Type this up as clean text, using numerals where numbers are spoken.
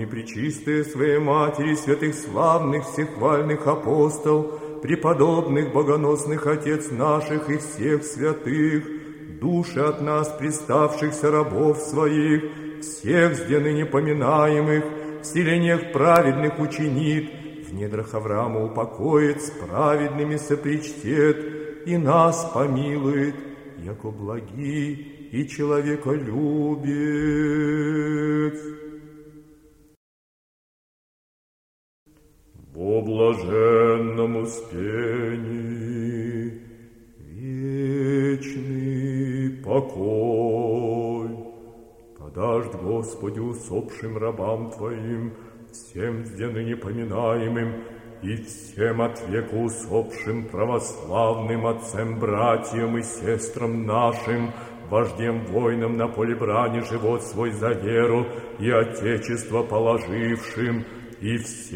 И пречистая Своей Матери, святых славных, всехвальных апостол, преподобных, богоносных Отец наших и всех святых, души от нас приставшихся рабов Своих, всех с ныне поминаемых, в селениях праведных учинит, в недрах Авраама упокоит, с праведными сопричтет, и нас помилует, яко благи и человеколюбец. Во блаженном успении вечный покой подашь, Господи, усопшим рабам Твоим, всем ныне поминаемым, и всем от века усопшим православным отцам, братьям и сестрам нашим, вождем воинам на поле брани живот свой за веру и Отечество положившим, и всем